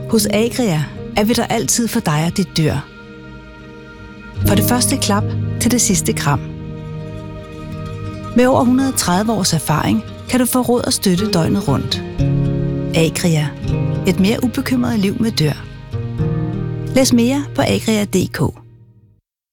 Hos Agria er vi der altid for dig og dit dyr. For det første klap til det sidste kram. Med over 130 års erfaring kan du få råd og støtte døgnet rundt. Agria. Et mere ubekymret liv med dyr. Læs mere på agria.dk.